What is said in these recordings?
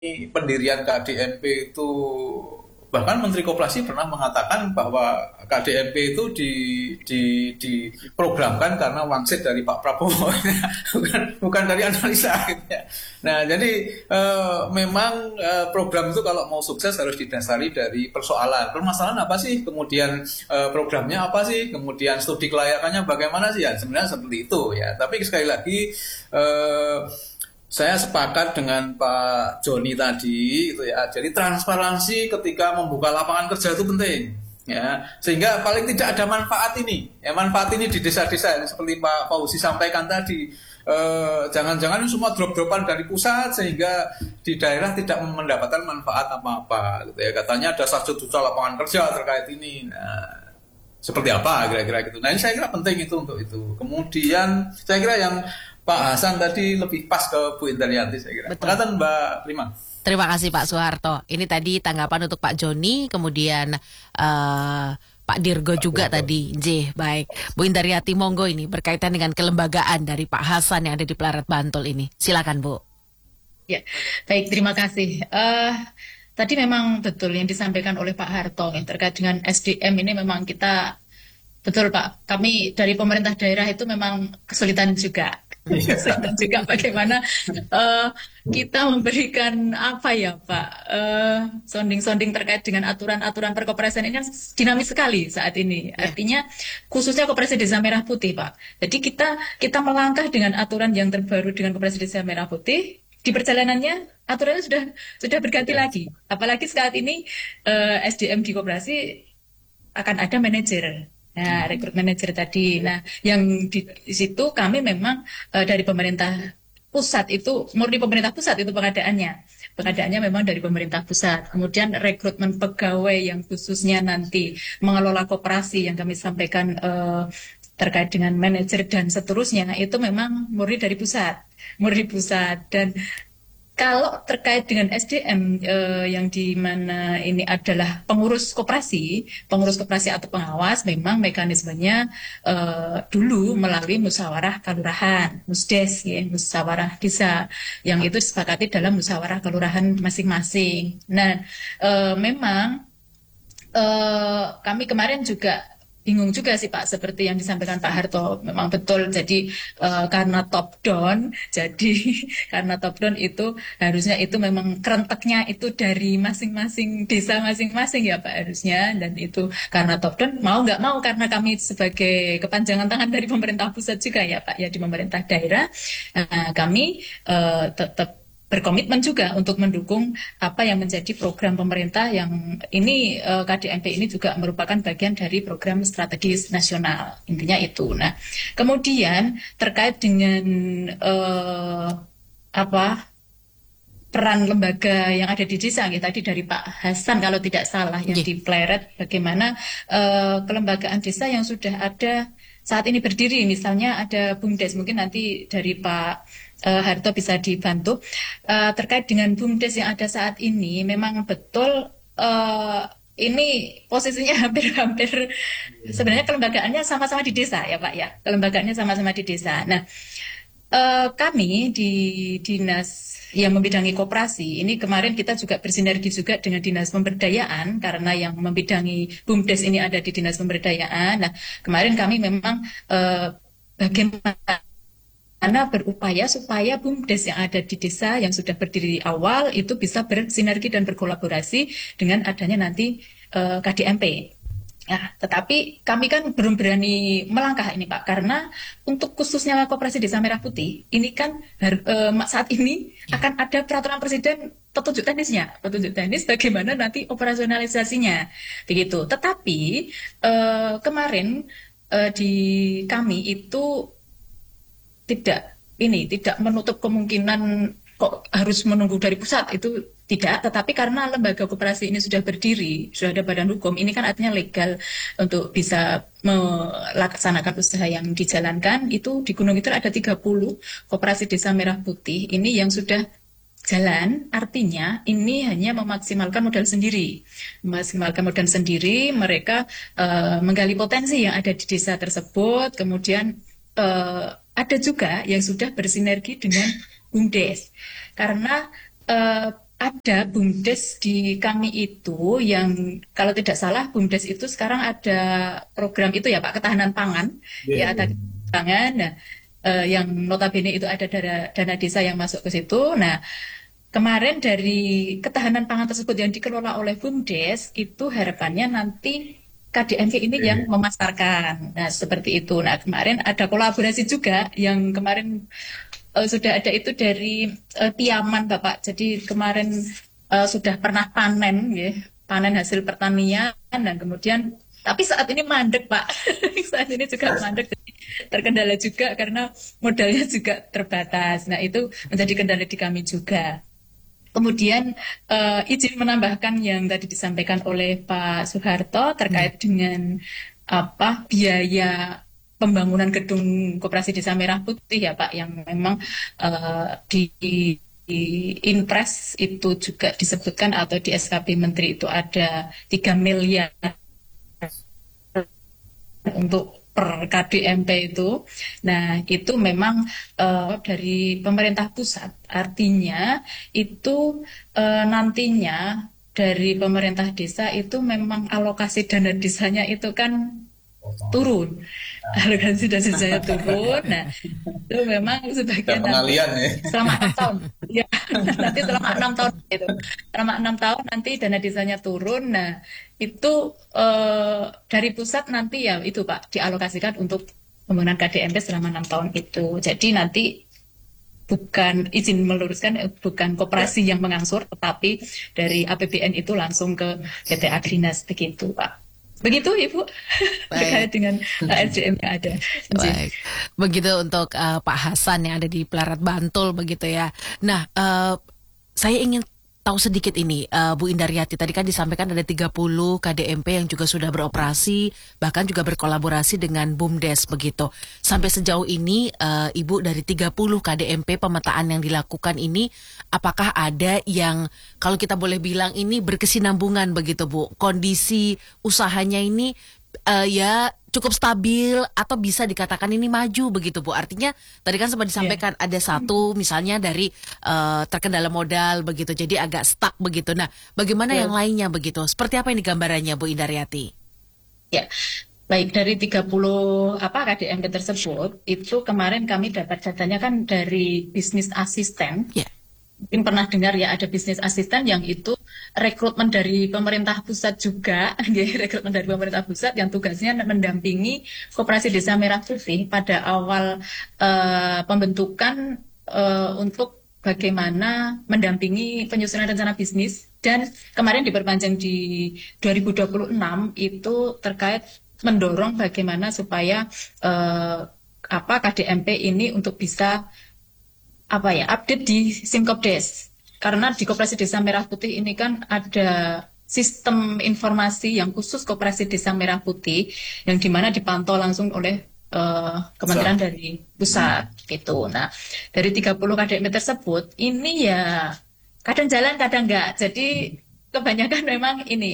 pendirian KDMP itu, bahkan Menteri Koperasi pernah mengatakan bahwa KDMP itu diprogramkan karena wangsit dari Pak Prabowo, bukan dari analisa. Gitu ya. Nah, jadi memang program itu kalau mau sukses harus didasari dari persoalan. Permasalahan apa sih? Kemudian programnya apa sih? Kemudian studi kelayakannya bagaimana sih? Ya, sebenarnya seperti itu ya. Tapi sekali lagi saya sepakat dengan Pak Joni tadi itu ya. Jadi transparansi ketika membuka lapangan kerja itu penting ya. Sehingga paling tidak ada manfaat ini. Ya, manfaat ini di desa-desa seperti Pak Fauzi sampaikan tadi. Jangan-jangan semua drop-dropan dari pusat sehingga di daerah tidak mendapatkan manfaat apa-apa gitu ya. Katanya ada 1 juta lapangan kerja terkait ini. Nah, seperti apa kira-kira gitu. Nah, ini saya kira penting itu untuk itu. Kemudian saya kira yang Pak Hasan tadi lebih pas ke Bu Indaryanti saya kira. Betul. Mbak Prima. Terima kasih Pak Soeharto. Ini tadi tanggapan untuk Pak Joni, kemudian Pak Dirgo juga tadi. Baik. Bu Indaryanti, monggo ini berkaitan dengan kelembagaan dari Pak Hasan yang ada di Pleret Bantul ini. Silakan Bu. Ya, baik, terima kasih. Tadi memang betul yang disampaikan oleh Pak Harto terkait dengan SDM ini memang kita, betul Pak, kami dari pemerintah daerah itu memang kesulitan juga. Kesulitan juga bagaimana kita memberikan apa ya Pak, sounding-sounding terkait dengan aturan-aturan perkoperasian ini kan dinamis sekali saat ini. Artinya khususnya Koperasi Desa Merah Putih Pak. Jadi kita melangkah dengan aturan yang terbaru dengan Koperasi Desa Merah Putih. Di perjalanannya aturannya sudah berganti lagi. Apalagi saat ini SDM di koperasi akan ada manajer. Nah, rekrut manajer tadi. Nah, yang di situ kami memang dari pemerintah pusat itu, murni pemerintah pusat itu pengadaannya. Pengadaannya memang dari pemerintah pusat. Kemudian rekrutmen pegawai yang khususnya nanti mengelola koperasi yang kami sampaikan terkait dengan manajer dan seterusnya, itu memang murni dari pusat. Dan kalau terkait dengan SDM yang di mana ini adalah pengurus koperasi atau pengawas, memang mekanismenya dulu melalui musyawarah kelurahan, musdes, ya, musyawarah desa, yang itu disepakati dalam musyawarah kelurahan masing-masing. Nah, memang kami kemarin juga bingung juga sih Pak, seperti yang disampaikan Pak Harto, memang betul. Jadi karena top down itu harusnya itu memang kerenteknya itu dari masing-masing desa masing-masing ya Pak harusnya, dan itu karena top down mau nggak mau, karena kami sebagai kepanjangan tangan dari pemerintah pusat juga ya Pak ya, di pemerintah daerah, kami tetap berkomitmen juga untuk mendukung apa yang menjadi program pemerintah yang ini, KDMP ini juga merupakan bagian dari program strategis nasional, intinya itu. Nah, kemudian terkait dengan peran lembaga yang ada di desa, ya, tadi dari Pak Hasan kalau tidak salah yang di Pleret, bagaimana kelembagaan desa yang sudah ada saat ini berdiri, misalnya ada BUMDes, mungkin nanti dari Pak Harto bisa dibantu terkait dengan BUMDes yang ada saat ini. Memang betul ini posisinya hampir-hampir, sebenarnya kelembagaannya sama-sama di desa ya Pak ya, kelembagaannya sama-sama di desa. Nah, kami di dinas yang membidangi koperasi ini kemarin kita juga bersinergi juga dengan dinas pemberdayaan, karena yang membidangi BUMDes ini ada di dinas pemberdayaan. Nah, kemarin kami memang bagaimana berupaya supaya BUMDes yang ada di desa yang sudah berdiri awal itu bisa bersinergi dan berkolaborasi dengan adanya nanti KDMP. Nah, tetapi kami kan belum berani melangkah ini Pak, karena untuk khususnya Koperasi Desa Merah Putih ini kan saat ini akan ada peraturan presiden petunjuk teknis bagaimana nanti operasionalisasinya begitu. Tetapi kemarin di kami itu tidak menutup kemungkinan kok harus menunggu dari pusat, itu tidak, tetapi karena lembaga koperasi ini sudah berdiri, sudah ada badan hukum, ini kan artinya legal untuk bisa melaksanakan usaha yang dijalankan. Itu di Gunung Kidul ada 30 koperasi desa merah putih ini yang sudah jalan, artinya ini hanya memaksimalkan modal sendiri. Mereka menggali potensi yang ada di desa tersebut, kemudian ada juga yang sudah bersinergi dengan BUMDes, karena ada BUMDes di kami itu yang kalau tidak salah BUMDes itu sekarang ada program itu ya Pak, ketahanan pangan. Iya, Ya iya. ada pangan. Nah, yang notabene itu ada dana desa yang masuk ke situ. Nah, kemarin dari ketahanan pangan tersebut yang dikelola oleh BUMDes itu harapannya nanti KDMP ini yang Oke. memasarkan. Nah, seperti itu. Nah, kemarin ada kolaborasi juga yang kemarin sudah ada itu dari Tiaman Bapak. Jadi kemarin sudah pernah panen ya, panen hasil pertanian dan kemudian tapi saat ini mandek Pak. Saat ini juga mandek, jadi terkendala juga karena modalnya juga terbatas. Nah, itu menjadi kendala di kami juga. Kemudian izin menambahkan yang tadi disampaikan oleh Pak Soeharto Ya. terkait dengan apa biaya pembangunan gedung Koperasi Desa Merah Putih ya Pak yang memang di Inpres itu juga disebutkan atau di SKP Menteri itu ada 3 miliar untuk per KDMP itu. Nah, itu memang dari pemerintah pusat. Artinya itu nantinya dari pemerintah desa itu memang alokasi dana desanya itu kan turun. Alokasi dana desanya turun. Nah, itu memang Ada sebagian nanti pengalian ya. selama 6 tahun. Ya, nanti selama 6 tahun itu. Selama 6 tahun nanti dana desanya turun. Nah, itu dari pusat nanti ya itu Pak dialokasikan untuk pembangunan KDMP selama 6 tahun itu. Jadi nanti bukan izin meluruskan bukan Ya. koperasi yang mengangsur, tetapi dari APBN itu langsung ke PT Agrinas begitu Pak. Begitu Ibu terkait Baik. dengan SDM yang ada. Izin. Baik, begitu untuk Pak Hasan yang ada di Pelarat Bantul begitu ya. Nah, saya ingin tahu sedikit ini, Bu Indaryati. Tadi kan disampaikan ada 30 KDMP yang juga sudah beroperasi, bahkan juga berkolaborasi dengan BUMDes begitu. Sampai sejauh ini, Ibu dari 30 KDMP pemetaan yang dilakukan ini, apakah ada yang kalau kita boleh bilang ini berkesinambungan begitu Bu? Kondisi usahanya ini ya cukup stabil atau bisa dikatakan ini maju begitu Bu. Artinya tadi kan sempat Ya. disampaikan ada satu misalnya dari terkendala modal begitu. Jadi agak stuck begitu. Nah, bagaimana yang Ya. lainnya begitu? Seperti apa ini gambarannya Bu Indaryati? Ya, baik dari 30 apa KDMP tersebut, itu kemarin kami dapat datanya kan dari bisnis asisten. Ya. Mungkin pernah dengar ya ada bisnis asisten yang itu rekrutmen dari pemerintah pusat juga, ya, rekrutmen dari pemerintah pusat yang tugasnya mendampingi Koperasi Desa Merah Putih pada awal pembentukan untuk bagaimana mendampingi penyusunan rencana bisnis dan kemarin diperpanjang di 2026 itu terkait mendorong bagaimana supaya apa KDMP ini untuk bisa apa ya update di Simkopdes karena di Koperasi Desa Merah Putih ini kan ada sistem informasi yang khusus Koperasi Desa Merah Putih yang dimana dipantau langsung oleh kementerian Pusat. dari pusat gitu. Nah, dari 30 KDM tersebut ini ya kadang jalan kadang enggak. Jadi kebanyakan memang ini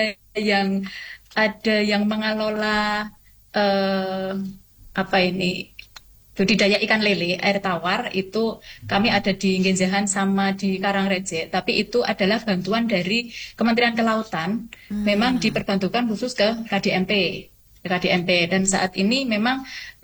ada yang mengelola eh, apa ini budidaya ikan lele, air tawar, itu kami ada di Genjahan sama di Karangreje. Tapi itu adalah bantuan dari Kementerian Kelautan, memang Hmm. diperbantukan khusus ke KDMP. Dan saat ini memang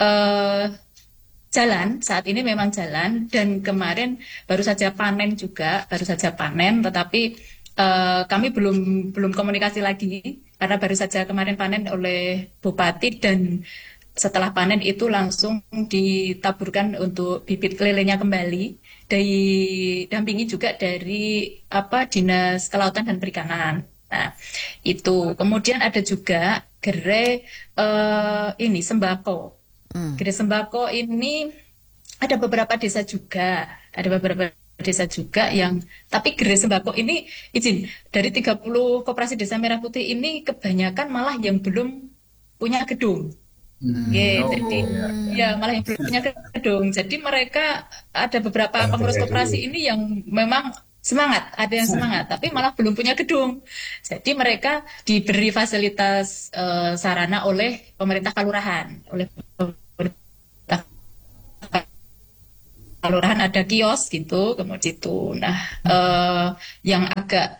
saat ini memang jalan, dan kemarin baru saja panen, tetapi kami belum belum komunikasi lagi, karena baru saja kemarin panen oleh Bupati, dan setelah panen itu langsung ditaburkan untuk bibit lelenya kembali, didampingi juga dari apa Dinas Kelautan dan Perikanan. Nah, itu kemudian ada juga gerai ini sembako. Hmm. Gerai sembako ini ada beberapa desa juga yang tapi gerai sembako ini izin dari 30 koperasi Desa Merah Putih ini kebanyakan malah yang belum punya gedung. Ya, Oh, jadi ya, ya. ya malah yang belum punya gedung. Jadi mereka ada beberapa pengurus Santai dulu. koperasi ini yang memang semangat, ada yang semangat, tapi malah belum punya gedung. Jadi mereka diberi fasilitas sarana oleh pemerintah kelurahan, oleh pemerintah kelurahan ada kios gitu, kemudian itu. Nah, yang agak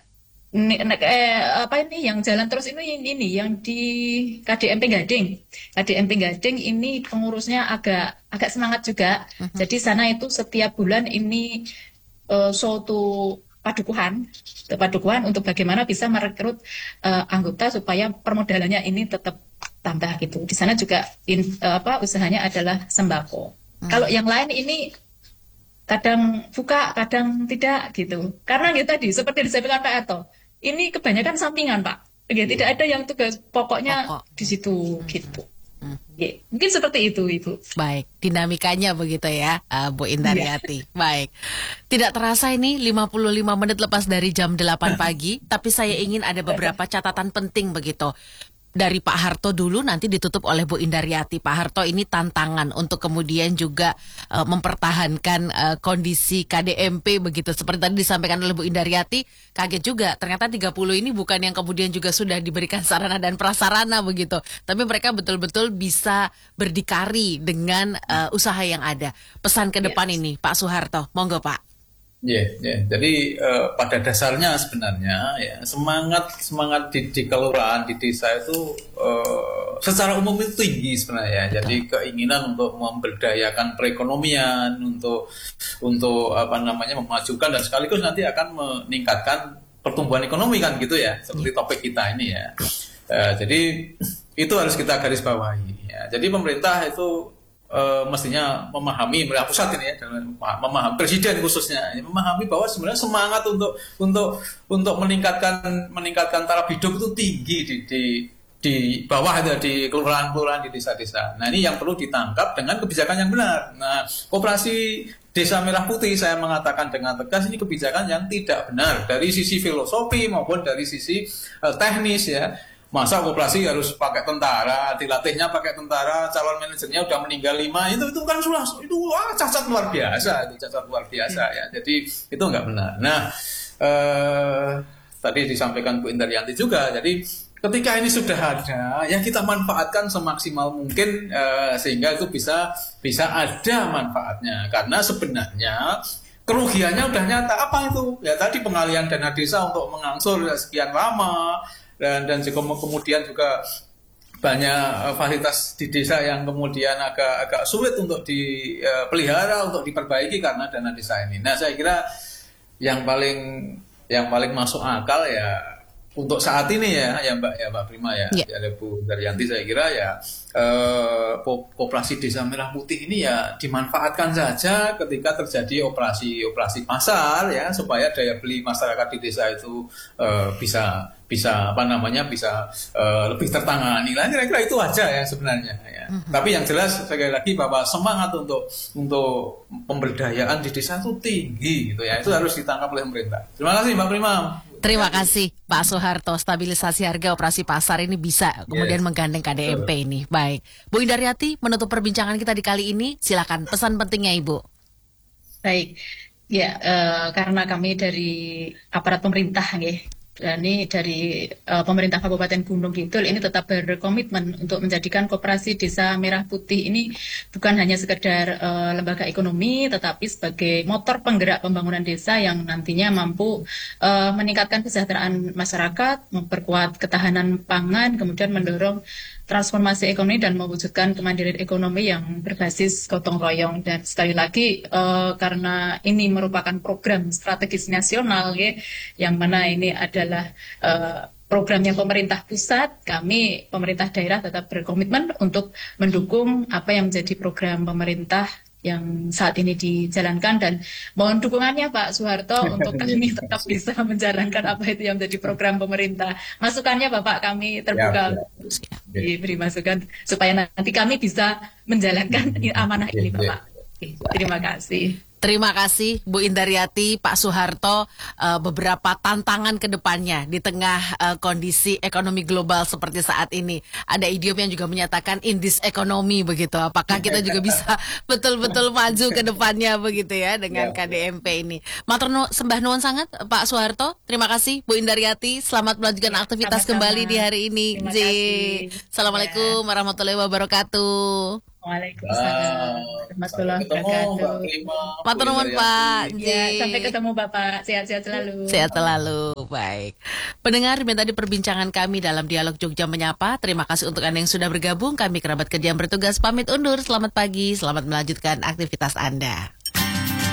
apa ini yang jalan terus ini yang di KDMP Gading. KDMP Gading ini pengurusnya agak semangat juga. Jadi sana itu setiap bulan ini suatu padukuhan untuk bagaimana bisa merekrut anggota supaya permodalannya ini tetap tambah gitu. Di sana juga usahanya adalah sembako. Kalau yang lain ini kadang buka, kadang tidak gitu. Karena gitu tadi seperti disampaikan Pak Ato, ini kebanyakan sampingan Pak. Ya, tidak ada yang tugas pokoknya di situ gitu. Ya, mungkin seperti itu Ibu. Baik, dinamikanya begitu ya, Bu Indaryati. Baik, tidak terasa ini 55 menit lepas dari jam 8 pagi, tapi saya ingin ada beberapa catatan penting begitu. Dari Pak Harto dulu, nanti ditutup oleh Bu Indaryati. Pak Harto, ini tantangan untuk kemudian juga mempertahankan kondisi KDMP begitu. Seperti tadi disampaikan oleh Bu Indaryati, kaget juga. Ternyata 30 ini bukan yang kemudian juga sudah diberikan sarana dan prasarana begitu. Tapi mereka betul-betul bisa berdikari dengan usaha yang ada. Pesan ke depan ini, Pak Soeharto, monggo Pak. Jadi pada dasarnya sebenarnya ya semangat di kelurahan di desa itu secara umum itu tinggi sebenarnya. Jadi keinginan untuk memberdayakan perekonomian, untuk memajukan dan sekaligus nanti akan meningkatkan pertumbuhan ekonomi kan gitu ya, seperti topik kita ini ya. Jadi itu harus kita garis bawahi ya. Jadi pemerintah itu mestinya memahami, pemerintah pusat ini ya, memahami, presiden khususnya memahami bahwa sebenarnya semangat untuk meningkatkan taraf hidup itu tinggi di bawah ada di kelurahan-kelurahan di desa-desa. Nah ini yang perlu ditangkap dengan kebijakan yang benar. Nah koperasi Desa Merah Putih saya mengatakan dengan tegas ini kebijakan yang tidak benar dari sisi filosofi maupun dari sisi teknis ya. Masa koperasi harus pakai tentara, dilatihnya pakai tentara, calon manajernya udah meninggal 5, itu kan cacat luar biasa, ya. Jadi itu nggak benar. Nah, tadi disampaikan Bu Indaryanti juga. Jadi ketika ini sudah ada, ya kita manfaatkan semaksimal mungkin sehingga itu bisa ada manfaatnya. Karena sebenarnya kerugiannya udah nyata. Apa itu? Ya tadi pengalian dana desa untuk mengangsur sekian lama. Dan kemudian juga banyak fasilitas di desa yang kemudian agak sulit untuk dipelihara, untuk diperbaiki karena dana desa ini. Nah saya kira yang paling masuk akal ya untuk saat ini ya Mbak Prima ya Bu Daryanti, saya kira ya koperasi Desa Merah Putih ini ya dimanfaatkan saja ketika terjadi operasi pasar ya, supaya daya beli masyarakat di desa itu bisa lebih tertangani. Lah kira-kira itu aja ya sebenarnya ya. Tapi yang jelas sekali lagi bahwa semangat untuk pemberdayaan di desa itu tinggi gitu ya. Itu harus ditangkap oleh pemerintah. Terima kasih Mbak Prima. Terima kasih Pak Soeharto. Stabilisasi harga operasi pasar ini bisa kemudian menggandeng KDMP ini. Baik, Bu Indaryati, menutup perbincangan kita di kali ini, silakan pesan pentingnya Ibu. Baik, ya karena kami dari aparat pemerintah ini dari pemerintah Kabupaten Gunung Kidul ini tetap berkomitmen untuk menjadikan Koperasi Desa Merah Putih ini bukan hanya sekedar lembaga ekonomi, tetapi sebagai motor penggerak pembangunan desa yang nantinya mampu meningkatkan kesejahteraan masyarakat, memperkuat ketahanan pangan, kemudian mendorong transformasi ekonomi dan mewujudkan kemandirian ekonomi yang berbasis gotong royong. Dan sekali lagi karena ini merupakan program strategis nasional yang mana ini adalah programnya pemerintah pusat, kami pemerintah daerah tetap berkomitmen untuk mendukung apa yang menjadi program pemerintah yang saat ini dijalankan, dan mohon dukungannya Pak Soeharto untuk kami tetap bisa menjalankan apa itu yang menjadi program pemerintah. Masukannya Bapak kami terbuka diberi masukan supaya nanti kami bisa menjalankan amanah ini Bapak. Terima kasih. Terima kasih Bu Indaryati, Pak Soeharto. Beberapa tantangan ke depannya di tengah kondisi ekonomi global seperti saat ini. Ada idiom yang juga menyatakan in this economy begitu. Apakah kita juga bisa betul-betul maju ke depannya begitu ya dengan KDMP ini. Matur sembah nuwun sangat Pak Soeharto. Terima kasih Bu Indaryati. Selamat melanjutkan aktivitas kembali di hari ini. Assalamualaikum warahmatullahi wabarakatuh. Waalaikumsalam Sampai warahmatullahi ketemu Mbak wabarakatuh. Prima, Bu Matur nuwun Pak Indriati. Ya, sampai Nji. ketemu Bapak. Sehat-sehat selalu. Sehat selalu, baik. Pendengar, demikian tadi perbincangan kami dalam Dialog Jogja Menyapa. Terima kasih untuk Anda yang sudah bergabung. Kami kerabat kerja yang bertugas pamit undur. Selamat pagi, selamat melanjutkan aktivitas Anda.